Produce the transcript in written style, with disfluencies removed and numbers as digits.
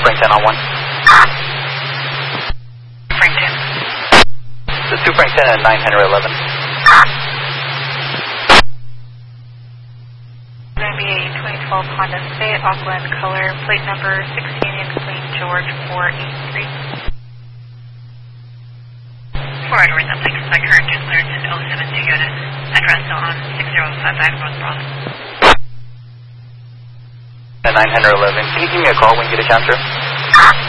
Frank 10 on 1. Frank 10. This is 2 Frank 10 and 9 Henry 11. Going to be a 2012 Honda Fit, Auckland color, plate number 16 in Queen George 483. Forward with that takes my current clearance in 072 unit. Address still on 6055 North Broad. And 9 Henry 11. Can you give me a call when you get a chance, sir?